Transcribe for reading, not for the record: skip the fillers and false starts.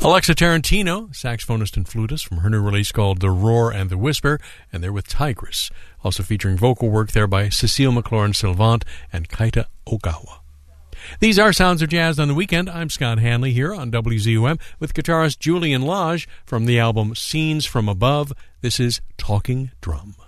Alexa Tarantino, saxophonist and flutist from her new release called The Roar and the Whisper, and they're with Tigress, also featuring vocal work there by Cecile McLaurin-Sylvant and Kaita Ogawa. These are Sounds of Jazz on the Weekend. I'm Scott Hanley here on WZUM with guitarist Julian Lage from the album Scenes from Above. This is Talking Drum.